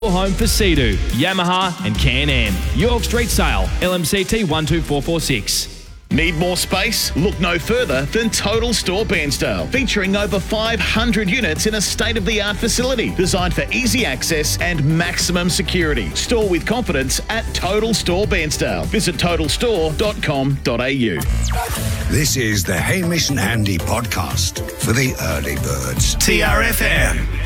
Home for Sea-Doo, Yamaha and Can-Am. York Street Sale, LMCT 12446. Need more space? Look no further than Total Store Bairnsdale, featuring over 500 units in a state-of-the-art facility designed for easy access and maximum security. Store with confidence at Total Store Bairnsdale. Visit totalstore.com.au. This is the Hamish and Andy podcast for the early birds. TRFM.